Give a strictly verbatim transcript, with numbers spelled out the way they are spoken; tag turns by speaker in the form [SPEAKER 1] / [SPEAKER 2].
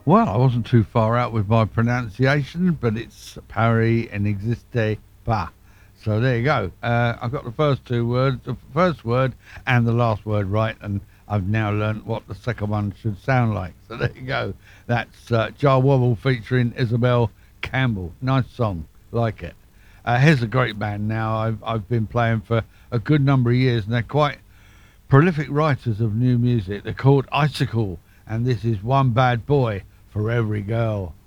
[SPEAKER 1] Well, I wasn't too far out with my pronunciation, but it's Paris n'existe pas. So there you go. Uh, I got the first two words, the first word and the last word right, and I've now learnt what the second one should sound like. So there you go. That's uh, Jar Wobble featuring Isabel Campbell. Nice song, like it. Uh, here's a great band now. I've, I've been playing for a good number of years, and they're quite prolific writers of new music. They're called Icicle, and this is One Bad Boy for Every Girl.